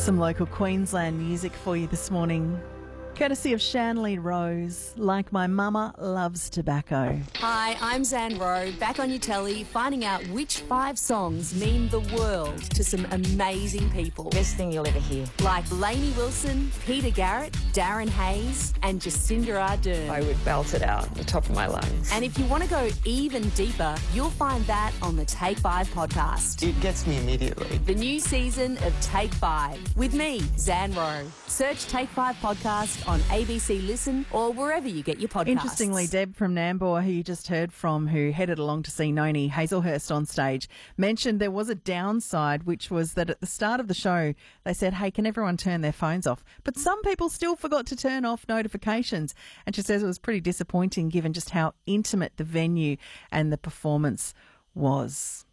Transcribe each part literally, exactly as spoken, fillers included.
Some local Queensland music for you this morning. Courtesy of Shanley Rose, Like My Mama Loves Tobacco. Hi, I'm Zan Rowe, back on your telly, finding out which five songs mean the world to some amazing people. Best thing you'll ever hear. Like Lainey Wilson, Peter Garrett, Darren Hayes and Jacinda Ardern. I would belt it out at the top of my lungs. And if you want to go even deeper, you'll find that on the Take Five podcast. It gets me immediately. The new season of Take Five with me, Zan Rowe. Search Take Five podcast on A B C Listen or wherever you get your podcasts. Interestingly, Deb from Nambour, who you just heard from, who headed along to see Noni Hazelhurst on stage, mentioned there was a downside, which was that at the start of the show, they said, hey, can everyone turn their phones off? But some people still forgot to turn off notifications. And she says it was pretty disappointing given just how intimate the venue and the performance was.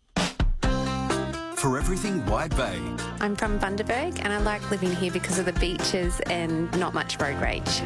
For everything Wide Bay. I'm from Bundaberg and I like living here because of the beaches and not much road rage.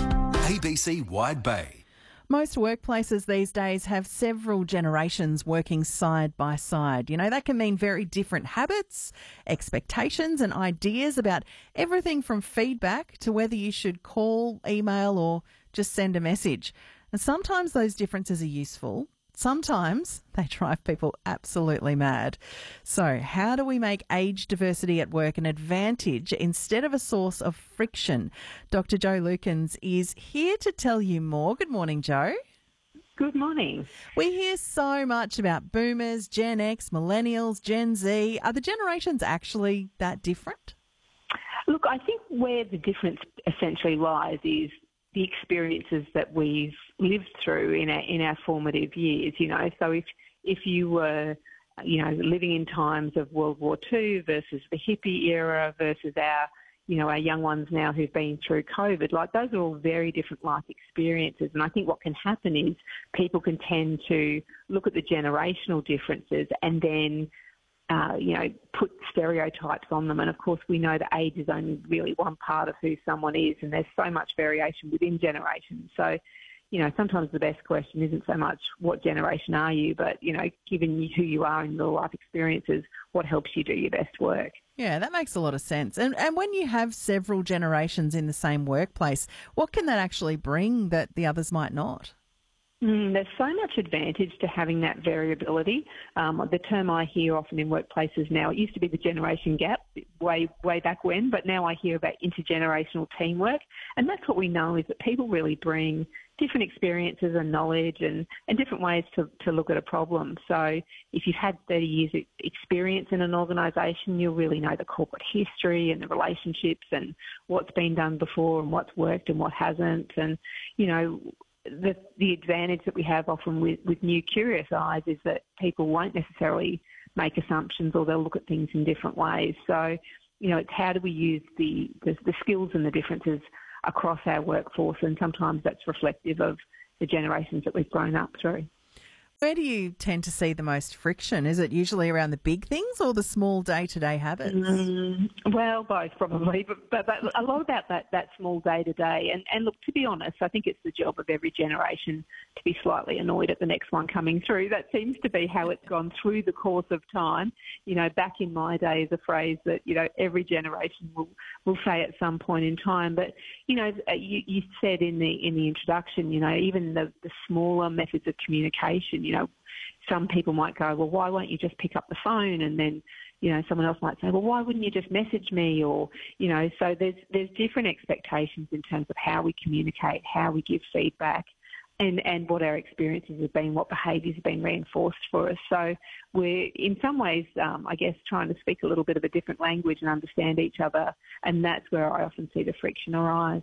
A B C Wide Bay. Most workplaces these days have several generations working side by side. You know, that can mean very different habits, expectations and ideas about everything from feedback to whether you should call, email or just send a message. And sometimes those differences are useful. Sometimes they drive people absolutely mad. So how do we make age diversity at work an advantage instead of a source of friction? Doctor Jo Lukens is here to tell you more. Good morning, Jo. Good morning. We hear so much about boomers, Gen X, millennials, Gen Z. Are the generations actually that different? Look, I think where the difference essentially lies is the experiences that we've lived through in our in our formative years. You know, so if if you were, you know, living in times of World War Two versus the hippie era versus our, you know, our young ones now who've been through COVID, like those are all very different life experiences. And I think what can happen is people can tend to look at the generational differences and then Uh, you know, put stereotypes on them. And, of course, we know that age is only really one part of who someone is, and there's so much variation within generations. So, you know, sometimes the best question isn't so much what generation are you, but, you know, given you who you are in your life experiences, what helps you do your best work. Yeah, that makes a lot of sense. And and when you have several generations in the same workplace, what can that actually bring that the others might not? Mm, there's so much advantage to having that variability. Um, the term I hear often in workplaces now, it used to be the generation gap way way back when, but now I hear about intergenerational teamwork. And that's what we know is that people really bring different experiences and knowledge and, and different ways to, to look at a problem. So if you've had thirty years experience in an organisation, you'll really know the corporate history and the relationships and what's been done before and what's worked and what hasn't. And, you know, The, the advantage that we have often with, with new curious eyes is that people won't necessarily make assumptions or they'll look at things in different ways. So, you know, it's how do we use the, the, the skills and the differences across our workforce, and sometimes that's reflective of the generations that we've grown up through. Where do you tend to see the most friction? Is it usually around the big things or the small day-to-day habits? Mm, well, both probably, but, but, but a lot about that, that small day-to-day. And, and look, to be honest, I think it's the job of every generation to be slightly annoyed at the next one coming through. That seems to be how it's gone through the course of time. You know, back in my day is a phrase that, you know, every generation will, will say at some point in time. But, you know, you, you said in the in the introduction, you know, even the, the smaller methods of communication, you know, some people might go, well, why won't you just pick up the phone? And then, you know, someone else might say, well, why wouldn't you just message me? Or, you know, so there's there's different expectations in terms of how we communicate, how we give feedback, and, and what our experiences have been, what behaviours have been reinforced for us. So we're, in some ways, um, I guess, trying to speak a little bit of a different language and understand each other, and that's where I often see the friction arise.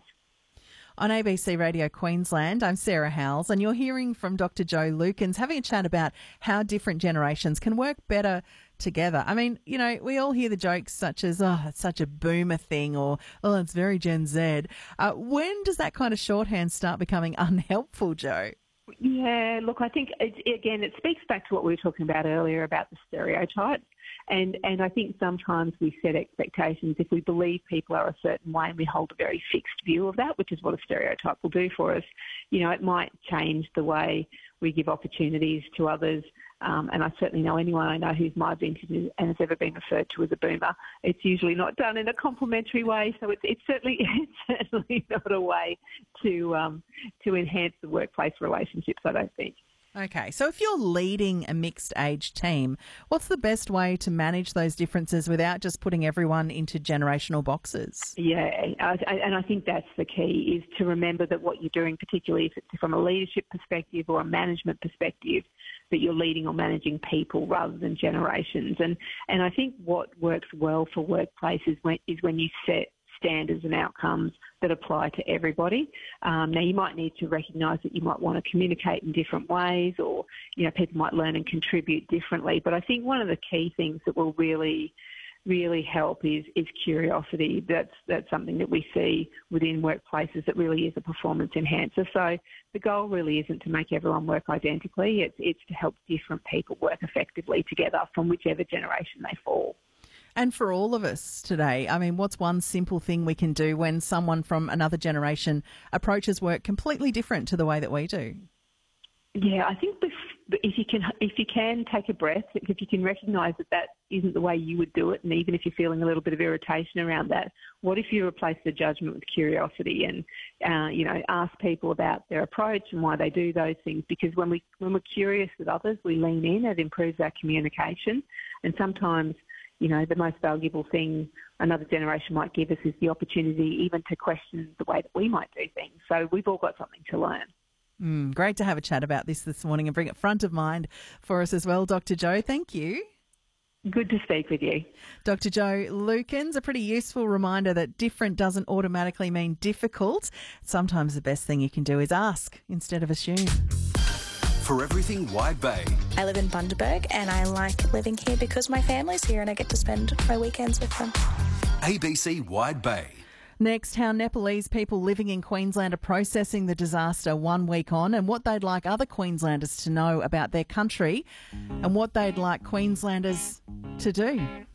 On A B C Radio Queensland, I'm Sarah Howells, and you're hearing from Doctor Jo Lukens having a chat about how different generations can work better together. I mean, you know, we all hear the jokes such as, oh, it's such a boomer thing, or, oh, it's very Gen Z. Uh, when does that kind of shorthand start becoming unhelpful, Jo? Yeah, look, I think, it, again, it speaks back to what we were talking about earlier about the stereotypes. And, and I think sometimes we set expectations if we believe people are a certain way and we hold a very fixed view of that, which is what a stereotype will do for us. You know, it might change the way we give opportunities to others. Um, and I certainly know anyone I know who's my vintage and has ever been referred to as a boomer. It's usually not done in a complimentary way, so it's, it's certainly it's certainly not a way to um, to enhance the workplace relationships, I don't think. Okay, so if you're leading a mixed age team, what's the best way to manage those differences without just putting everyone into generational boxes? Yeah, I, I, and I think that's the key, is to remember that what you're doing, particularly if it's from a leadership perspective or a management perspective, that you're leading or managing people rather than generations. And and I think what works well for workplaces when, is when you set standards and outcomes that apply to everybody. Um, now, you might need to recognise that you might want to communicate in different ways, or, you know, people might learn and contribute differently. But I think one of the key things that will really, really help is, is curiosity. That's, that's something that we see within workplaces that really is a performance enhancer. So the goal really isn't to make everyone work identically. It's, it's to help different people work effectively together from whichever generation they fall. And for all of us today, I mean, what's one simple thing we can do when someone from another generation approaches work completely different to the way that we do? Yeah, I think if you can, if you can take a breath, if you can recognise that that isn't the way you would do it, and even if you're feeling a little bit of irritation around that, what if you replace the judgment with curiosity and, uh, you know, ask people about their approach and why they do those things? Because when we when we're curious with others, we lean in. It improves our communication, and sometimes, you know, the most valuable thing another generation might give us is the opportunity even to question the way that we might do things. So we've all got something to learn. Mm, great to have a chat about this this morning and bring it front of mind for us as well. Doctor Jo, thank you. Good to speak with you. Doctor Jo Lukens, a pretty useful reminder that different doesn't automatically mean difficult. Sometimes the best thing you can do is ask instead of assume. For everything Wide Bay. I live in Bundaberg and I like living here because my family's here and I get to spend my weekends with them. A B C Wide Bay. Next, how Nepalese people living in Queensland are processing the disaster one week on, and what they'd like other Queenslanders to know about their country and what they'd like Queenslanders to do.